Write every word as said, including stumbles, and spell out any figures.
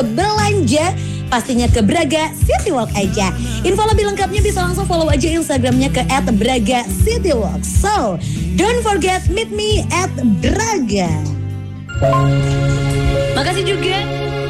belanja, pastinya ke Braga City Walk aja. Info lebih lengkapnya bisa langsung follow aja Instagramnya ke et braga city walk. So, don't forget meet me at Braga. Makasih juga